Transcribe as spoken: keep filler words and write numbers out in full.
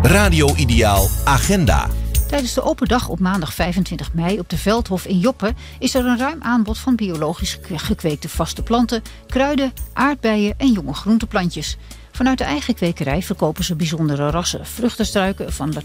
Radio Ideaal Agenda. Tijdens de open dag op maandag vijfentwintig mei op de Veldhof in Joppe is er een ruim aanbod van biologisch gekweekte vaste planten, kruiden, aardbeien en jonge groenteplantjes. Vanuit de eigen kwekerij verkopen ze bijzondere rassen vruchtenstruiken van